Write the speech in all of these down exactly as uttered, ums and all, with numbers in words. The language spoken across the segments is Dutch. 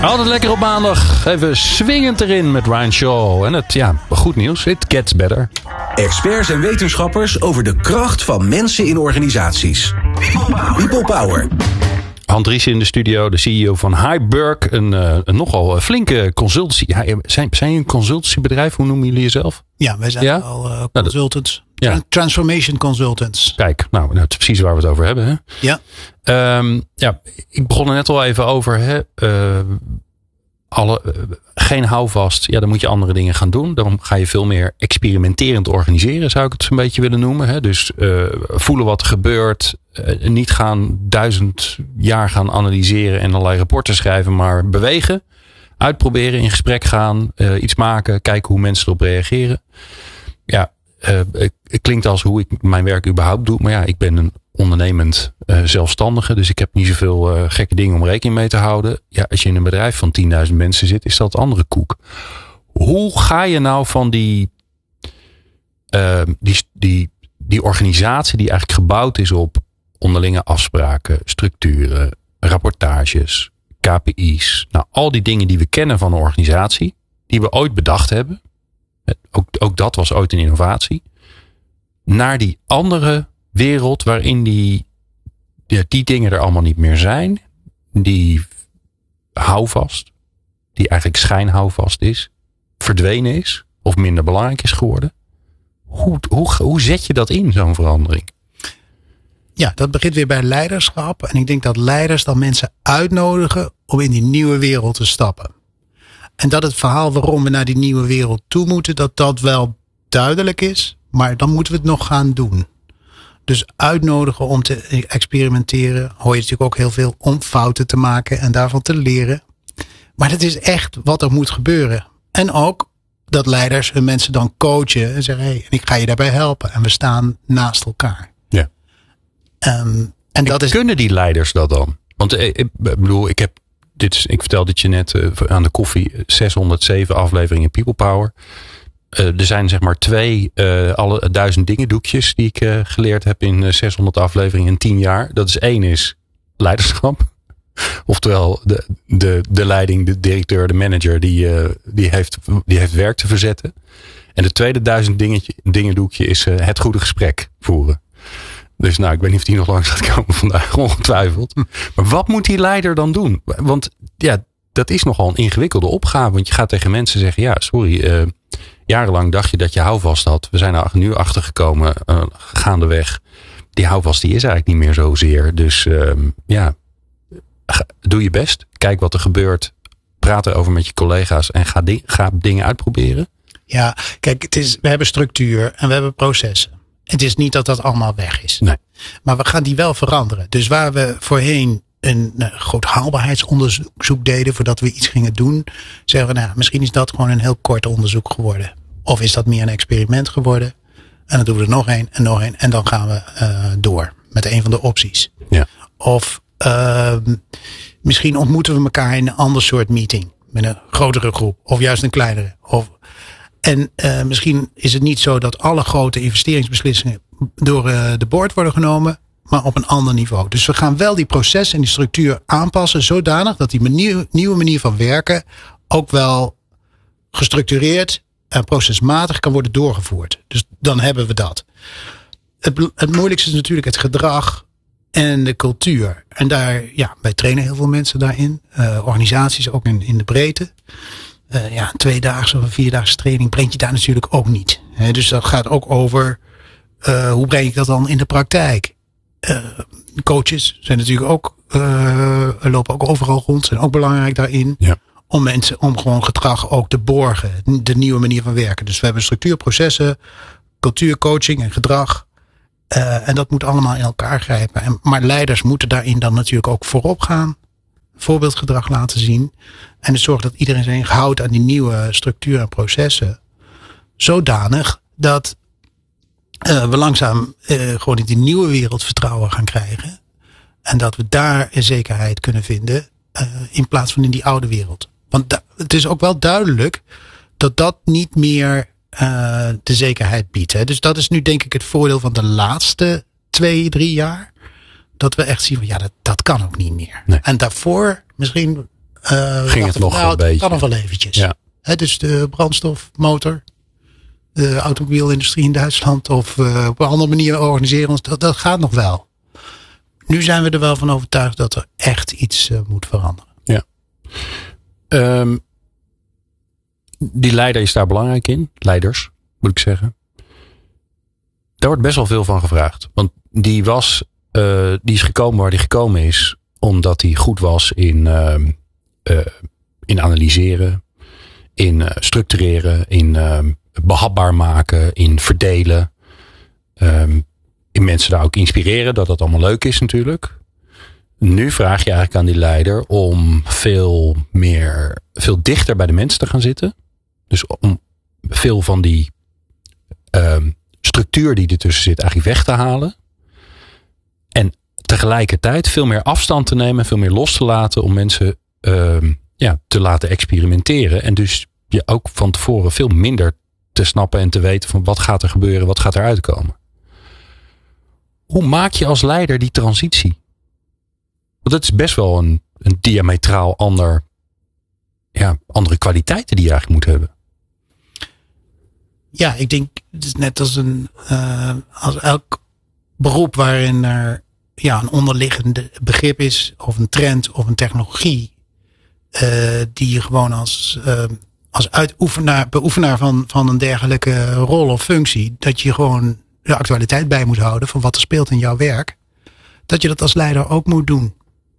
Altijd lekker op maandag. Even swingend erin met Ryan Shaw. En het, ja, goed nieuws. It gets better. Experts en wetenschappers over de kracht van mensen in organisaties. People Power. People Power. Han Driessen in de studio, de C E O van Highberg. Een, uh, een nogal flinke consultancy. Ja, zijn, zijn je een consultancybedrijf? Hoe noemen jullie jezelf? Ja, wij zijn ja? al uh, consultants. Ja. Transformation consultants. Kijk, nou, dat is precies waar we het over hebben. Hè? Ja. Um, ja, ik begon er net al even over. Hè? Uh, alle, uh, geen houvast. Ja, dan moet je andere dingen gaan doen. Dan ga je veel meer experimenterend organiseren, zou ik het een beetje willen noemen. Hè? Dus uh, voelen wat er gebeurt. Uh, niet gaan duizend jaar gaan analyseren en allerlei rapporten schrijven, maar bewegen. Uitproberen, in gesprek gaan. Uh, iets maken, kijken hoe mensen erop reageren. Ja. Uh, het klinkt als hoe ik mijn werk überhaupt doe. Maar ja, ik ben een ondernemend uh, zelfstandige. Dus ik heb niet zoveel uh, gekke dingen om rekening mee te houden. Ja, als je in een bedrijf van tienduizend mensen zit, is dat andere koek. Hoe ga je nou van die, uh, die, die, die organisatie die eigenlijk gebouwd is op onderlinge afspraken, structuren, rapportages, K P I's. Nou, al die dingen die we kennen van een organisatie, die we ooit bedacht hebben. Ook, ook dat was ooit een innovatie. Naar die andere wereld waarin die, ja, die dingen er allemaal niet meer zijn. Die houvast, die eigenlijk schijnhouvast is, verdwenen is of minder belangrijk is geworden. Hoe, hoe, hoe zet je dat in, zo'n verandering? Ja, dat begint weer bij leiderschap. En ik denk dat leiders dan mensen uitnodigen om in die nieuwe wereld te stappen. En dat het verhaal waarom we naar die nieuwe wereld toe moeten, dat dat wel duidelijk is. Maar dan moeten we het nog gaan doen. Dus uitnodigen om te experimenteren. Hoor je natuurlijk ook heel veel om fouten te maken en daarvan te leren. Maar dat is echt wat er moet gebeuren. En ook dat leiders hun mensen dan coachen en zeggen, hey, ik ga je daarbij helpen. En we staan naast elkaar. Ja. Um, en dat is... Kunnen die leiders dat dan? Want ik, ik bedoel, ik heb Dit is, ik vertelde het je net uh, aan de koffie. zeshonderdzeven afleveringen People Power. Uh, er zijn zeg maar twee uh, alle duizend dingen doekjes die ik uh, geleerd heb in uh, zeshonderd afleveringen in tien jaar. Dat is één is leiderschap. Oftewel de, de, de leiding, de directeur, de manager die, uh, die, heeft, die heeft werk te verzetten. En de tweede duizend dingetje, dingen doekje is uh, het goede gesprek voeren. Dus nou, ik weet niet of die nog langs gaat komen vandaag, ongetwijfeld. Maar wat moet die leider dan doen? Want ja, dat is nogal een ingewikkelde opgave. Want je gaat tegen mensen zeggen, ja, sorry, uh, jarenlang dacht je dat je houvast had. We zijn er nu achtergekomen, uh, gaandeweg. Die houvast die is eigenlijk niet meer zozeer. Dus uh, ja, ga, doe je best. Kijk wat er gebeurt. Praat erover met je collega's en ga, di- ga dingen uitproberen. Ja, kijk, het is, we hebben structuur en we hebben processen. Het is niet dat dat allemaal weg is. Nee. Maar we gaan die wel veranderen. Dus waar we voorheen een uh, groot haalbaarheidsonderzoek deden voordat we iets gingen doen, zeggen we, nou, misschien is dat gewoon een heel kort onderzoek geworden. Of is dat meer een experiment geworden? En dan doen we er nog één en nog één. En dan gaan we uh, door met een van de opties. Ja. Of uh, misschien ontmoeten we elkaar in een ander soort meeting. Met een grotere groep. Of juist een kleinere. Of... En uh, misschien is het niet zo dat alle grote investeringsbeslissingen door uh, de board worden genomen, maar op een ander niveau. Dus we gaan wel die proces en die structuur aanpassen zodanig dat die manier, nieuwe manier van werken ook wel gestructureerd en procesmatig kan worden doorgevoerd. Dus dan hebben we dat. Het, het moeilijkste is natuurlijk het gedrag en de cultuur. En daar, ja, wij trainen heel veel mensen daarin. Uh, organisaties ook in, in de breedte. Uh, ja, een tweedaagse of een vierdaagse training brengt je daar natuurlijk ook niet. He, dus dat gaat ook over uh, hoe breng ik dat dan in de praktijk. Uh, coaches zijn natuurlijk ook, uh, lopen ook overal rond, zijn ook belangrijk daarin. Ja. Om mensen, om gewoon gedrag ook te borgen. De nieuwe manier van werken. Dus we hebben structuurprocessen, cultuur, coaching en gedrag. Uh, en dat moet allemaal in elkaar grijpen. En, maar leiders moeten daarin dan natuurlijk ook voorop gaan. Voorbeeldgedrag laten zien. En dus zorgen dat iedereen zich houdt aan die nieuwe structuur en processen. Zodanig dat uh, we langzaam uh, gewoon in die nieuwe wereld vertrouwen gaan krijgen. En dat we daar een zekerheid kunnen vinden. Uh, in plaats van in die oude wereld. Want da- het is ook wel duidelijk dat dat niet meer uh, de zekerheid biedt. Hè. Dus dat is nu denk ik het voordeel van de laatste twee, drie jaar. Dat we echt zien van ja, dat, dat kan ook niet meer. Nee. En daarvoor misschien Uh, Ging het nog nou, een beetje? Kan nog wel eventjes. Ja. He, dus de brandstofmotor, de automobielindustrie in Duitsland of uh, op een andere manier organiseren ons, dat, dat gaat nog wel. Nu zijn we er wel van overtuigd dat er echt iets uh, moet veranderen. Ja. Um, die leider is daar belangrijk in. Leiders, moet ik zeggen. Daar wordt best wel veel van gevraagd. Want die was, uh, die is gekomen waar die gekomen is, omdat hij goed was in, uh, uh, in analyseren, in uh, structureren, in uh, behapbaar maken, in verdelen. Um, in mensen daar ook inspireren, dat dat allemaal leuk is natuurlijk. Nu vraag je eigenlijk aan die leider om veel meer, veel dichter bij de mensen te gaan zitten. Dus om veel van die um, structuur die ertussen zit eigenlijk weg te halen. En tegelijkertijd veel meer afstand te nemen, veel meer los te laten om mensen um, ja, te laten experimenteren. En dus je ook van tevoren veel minder te snappen en te weten van wat gaat er gebeuren, wat gaat er uitkomen. Hoe maak je als leider die transitie? Want het is best wel een, een diametraal ander, ja, andere kwaliteiten die je eigenlijk moet hebben. Ja, ik denk het is net als een uh, als elk beroep waarin er ja, een onderliggende begrip is of een trend of een technologie uh, die je gewoon als uh, als uitoefenaar, beoefenaar van, van een dergelijke rol of functie, dat je gewoon de actualiteit bij moet houden van wat er speelt in jouw werk, dat je dat als leider ook moet doen.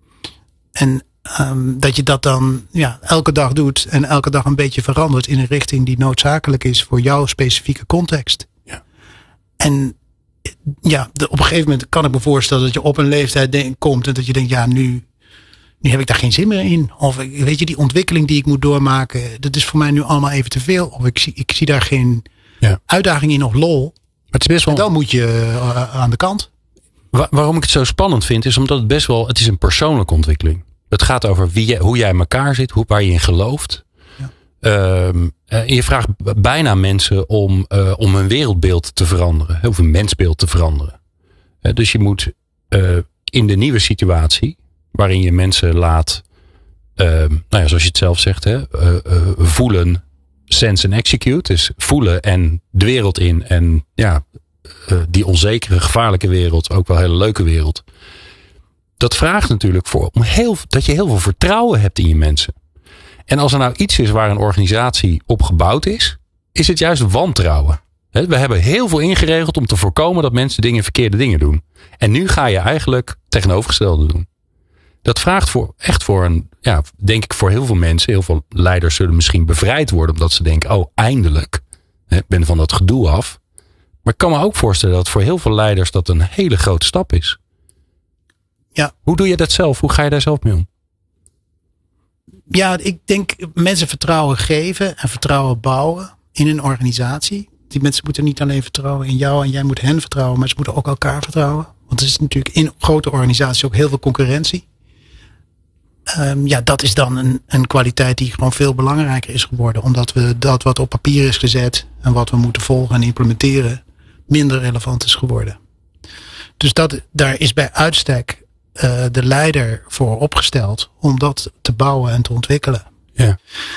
En um, dat je dat dan ja, elke dag doet en elke dag een beetje verandert in een richting die noodzakelijk is voor jouw specifieke context. Ja. En ja, de, op een gegeven moment kan ik me voorstellen dat je op een leeftijd denk, komt en dat je denkt, ja, nu, nu heb ik daar geen zin meer in. Of weet je, die ontwikkeling die ik moet doormaken, dat is voor mij nu allemaal even te veel. Of ik zie, ik zie daar geen ja. uitdaging in of lol. Maar het is best wel... En dan moet je uh, aan de kant. Waar, waarom ik het zo spannend vind, is omdat het best wel, het is een persoonlijke ontwikkeling. Het gaat over wie je, hoe jij in elkaar zit, hoe, waar je in gelooft. Ja. Um, uh, je vraagt bijna mensen om, uh, om hun wereldbeeld te veranderen. Of een mensbeeld te veranderen. Uh, dus je moet uh, in de nieuwe situatie, waarin je mensen laat, uh, nou ja, zoals je het zelf zegt, hè, uh, uh, voelen, sense en execute. Dus voelen en de wereld in. En ja, uh, die onzekere, gevaarlijke wereld, ook wel een hele leuke wereld. Dat vraagt natuurlijk voor om heel, dat je heel veel vertrouwen hebt in je mensen. En als er nou iets is waar een organisatie op gebouwd is, is het juist wantrouwen. We hebben heel veel ingeregeld om te voorkomen dat mensen dingen verkeerde dingen doen. En nu ga je eigenlijk tegenovergestelde doen. Dat vraagt voor, echt voor een, ja, denk ik voor heel veel mensen, heel veel leiders zullen misschien bevrijd worden omdat ze denken, oh eindelijk, ik ben van dat gedoe af. Maar ik kan me ook voorstellen dat voor heel veel leiders dat een hele grote stap is. Ja. Hoe doe je dat zelf? Hoe ga je daar zelf mee om? Ja, ik denk mensen vertrouwen geven en vertrouwen bouwen in een organisatie. Die mensen moeten niet alleen vertrouwen in jou en jij moet hen vertrouwen, maar ze moeten ook elkaar vertrouwen. Want er is natuurlijk in grote organisaties ook heel veel concurrentie. Um, ja, dat is dan een, een kwaliteit die gewoon veel belangrijker is geworden. Omdat we dat wat op papier is gezet en wat we moeten volgen en implementeren minder relevant is geworden. Dus dat, daar is bij uitstek uh, de leider voor opgesteld om dat te bouwen en te ontwikkelen. Ja.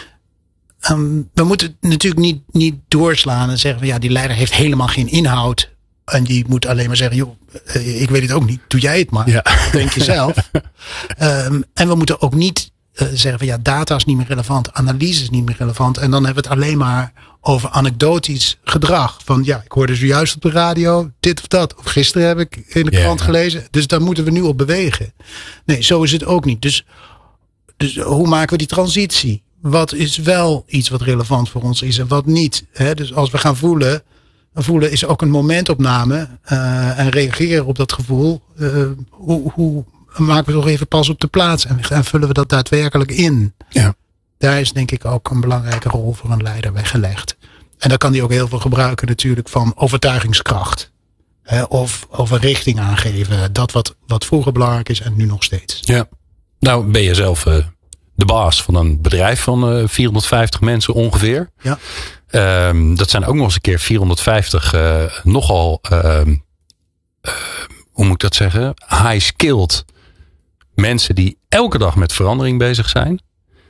Um, we moeten natuurlijk niet, niet doorslaan en zeggen van ja, die leider heeft helemaal geen inhoud. En die moet alleen maar zeggen, joh, ik weet het ook niet, doe jij het maar. Ja. Denk je zelf. um, en we moeten ook niet uh, zeggen van ja, data is niet meer relevant, analyse is niet meer relevant. En dan hebben we het alleen maar over anekdotisch gedrag. Van ja, ik hoorde zojuist op de radio dit of dat. Of gisteren heb ik in de krant ja. gelezen. Dus daar moeten we nu op bewegen. Nee, zo is het ook niet. Dus, dus hoe maken we die transitie? Wat is wel iets wat relevant voor ons is en wat niet? Hè? Dus als we gaan voelen, voelen is ook een momentopname uh, en reageren op dat gevoel. Uh, hoe, hoe maken we toch even pas op de plaats en, en vullen we dat daadwerkelijk in? Ja. Daar is denk ik ook een belangrijke rol voor een leider weggelegd. En daar kan die ook heel veel gebruiken natuurlijk van overtuigingskracht. Hè? Of, of een richting aangeven. Dat wat, wat vroeger belangrijk is en nu nog steeds. Ja. Nou ben je zelf uh, de baas van een bedrijf van uh, vierhonderdvijftig mensen ongeveer. Ja. Um, dat zijn ook nog eens een keer vierhonderdvijftig uh, nogal, uh, uh, hoe moet ik dat zeggen, high-skilled mensen die elke dag met verandering bezig zijn.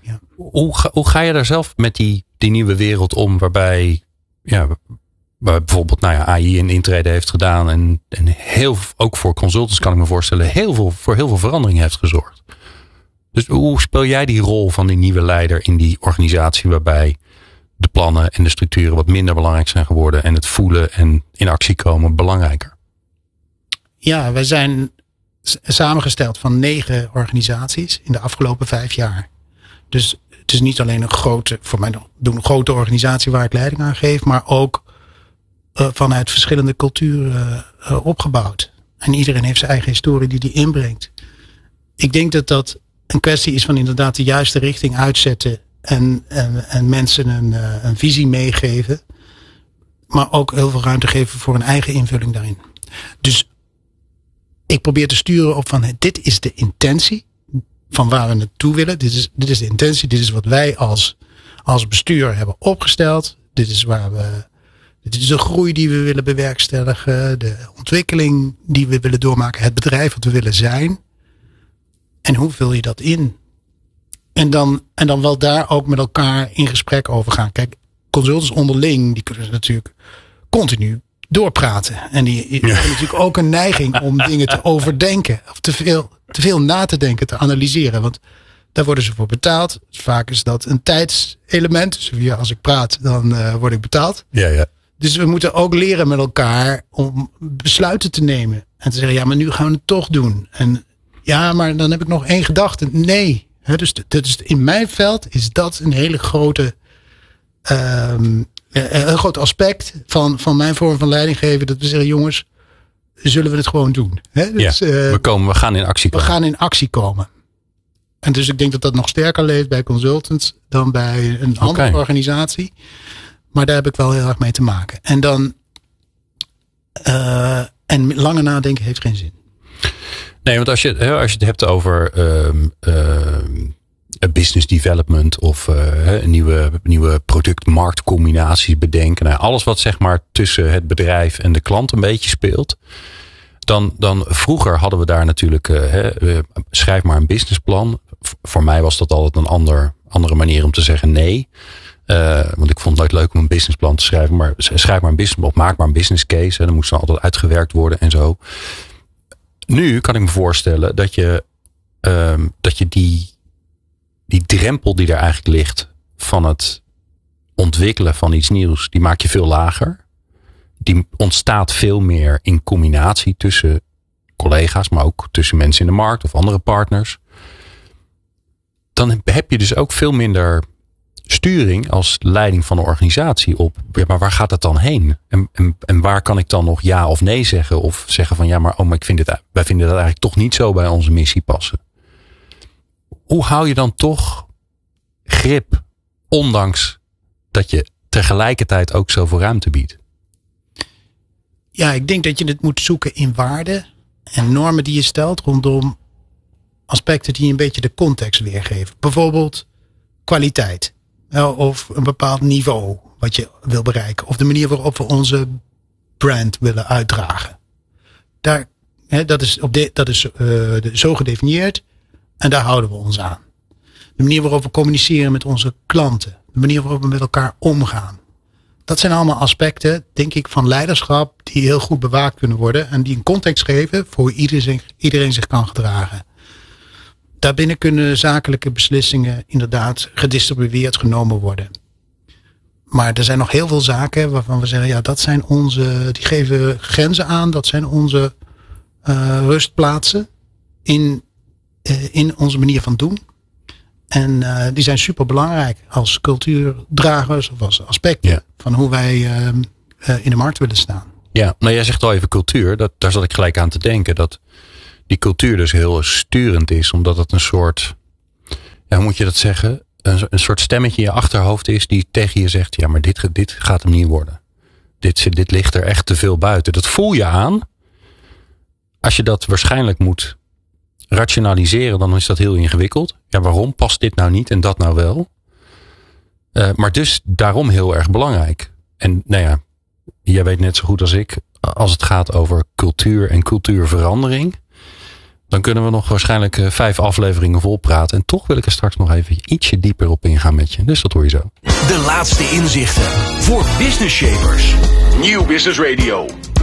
Ja. Hoe, ga, hoe ga je daar zelf met die, die nieuwe wereld om, waarbij, ja, waar bijvoorbeeld nou ja, A I een intrede heeft gedaan en, en heel, ook voor consultants kan ik me voorstellen, heel veel, voor heel veel verandering heeft gezorgd. Dus hoe speel jij die rol van die nieuwe leider in die organisatie waarbij de plannen en de structuren wat minder belangrijk zijn geworden en het voelen en in actie komen belangrijker? Ja, wij zijn samengesteld van negen organisaties in de afgelopen vijf jaar. Dus het is niet alleen een grote, voor mij doen een grote organisatie waar ik leiding aan geef, maar ook uh, vanuit verschillende culturen uh, opgebouwd. En iedereen heeft zijn eigen historie die die inbrengt. Ik denk dat dat een kwestie is van inderdaad de juiste richting uitzetten en, en, en mensen een, uh, een visie meegeven. Maar ook heel veel ruimte geven voor een eigen invulling daarin. Dus ik probeer te sturen op van dit is de intentie van waar we naartoe willen. Dit is, dit is de intentie. Dit is wat wij als, als bestuur hebben opgesteld. Dit is waar we, dit is de groei die we willen bewerkstelligen. De ontwikkeling die we willen doormaken. Het bedrijf wat we willen zijn. En hoe vul je dat in? En dan, en dan wel daar ook met elkaar in gesprek over gaan. Kijk, consultants onderling, die kunnen natuurlijk continu doorpraten. En die, die hebben natuurlijk ook een neiging om dingen te overdenken. Of te veel, te veel na te denken, te analyseren. Want daar worden ze voor betaald. Vaak is dat een tijdselement. Dus ja, als ik praat, dan uh, word ik betaald. Ja, ja. Dus we moeten ook leren met elkaar om besluiten te nemen. En te zeggen, ja, maar nu gaan we het toch doen. En ja, maar dan heb ik nog één gedachte. Nee. He, dus, dus in mijn veld is dat een hele grote, um, een groot aspect van, van mijn vorm van leiding geven. Dat we zeggen, jongens, zullen we het gewoon doen? He, dus, ja, uh, we, komen, we gaan in actie komen. We gaan in actie komen. En dus ik denk dat dat nog sterker leeft bij consultants dan bij een andere okay. organisatie. Maar daar heb ik wel heel erg mee te maken. En dan, uh, en langer nadenken heeft geen zin. Nee, want als je, als je het hebt over um, um, business development of uh, nieuwe, nieuwe product-marktcombinaties bedenken. Nou, alles wat zeg maar tussen het bedrijf en de klant een beetje speelt. Dan, dan vroeger hadden we daar natuurlijk, uh, uh, schrijf maar een businessplan. Voor mij was dat altijd een ander, andere manier om te zeggen nee. Uh, want ik vond het nooit leuk om een businessplan te schrijven. Maar schrijf maar een businessplan, maak maar een business case. En dan moest dan altijd uitgewerkt worden en zo. Nu kan ik me voorstellen dat je, um, dat je die, die drempel die er eigenlijk ligt van het ontwikkelen van iets nieuws, die maak je veel lager. Die ontstaat veel meer in combinatie tussen collega's, maar ook tussen mensen in de markt of andere partners. Dan heb je dus ook veel minder sturing als leiding van een organisatie op. Ja, maar waar gaat het dan heen? En, en, en waar kan ik dan nog ja of nee zeggen? Of zeggen van ja, maar, oh, maar ik vind dit, wij vinden dat eigenlijk toch niet zo bij onze missie passen. Hoe hou je dan toch grip, ondanks dat je tegelijkertijd ook zoveel ruimte biedt? Ja, ik denk dat je het moet zoeken in waarden en normen die je stelt rondom aspecten die een beetje de context weergeven. Bijvoorbeeld kwaliteit. Of een bepaald niveau wat je wil bereiken. Of de manier waarop we onze brand willen uitdragen. Daar, hè, dat is, op de, dat is uh, de, zo gedefinieerd. En daar houden we ons aan. De manier waarop we communiceren met onze klanten. De manier waarop we met elkaar omgaan. Dat zijn allemaal aspecten, denk ik, van leiderschap. Die heel goed bewaakt kunnen worden. En die een context geven voor hoe iedereen, iedereen zich kan gedragen. Daarbinnen kunnen zakelijke beslissingen inderdaad gedistribueerd genomen worden. Maar er zijn nog heel veel zaken waarvan we zeggen, ja, dat zijn onze, die geven grenzen aan. Dat zijn onze uh, rustplaatsen in, uh, in onze manier van doen. En uh, die zijn super belangrijk als cultuurdragers of als aspecten ja. van hoe wij uh, uh, in de markt willen staan. Ja, nou jij zegt al even cultuur. Dat, daar zat ik gelijk aan te denken dat die cultuur dus heel sturend is. Omdat het een soort, ja, hoe moet je dat zeggen? Een, een soort stemmetje in je achterhoofd is die tegen je zegt, ja, maar dit, dit gaat hem niet worden. Dit, dit ligt er echt te veel buiten. Dat voel je aan. Als je dat waarschijnlijk moet rationaliseren, dan is dat heel ingewikkeld. Ja, waarom past dit nou niet en dat nou wel? Uh, maar dus daarom heel erg belangrijk. En nou ja, jij weet net zo goed als ik, als het gaat over cultuur en cultuurverandering, Dan kunnen we nog waarschijnlijk uh, vijf afleveringen vol praten. En toch wil ik er straks nog even ietsje dieper op ingaan met je. Dus dat hoor je zo. De laatste inzichten voor Business Shapers. Nieuw Business Radio.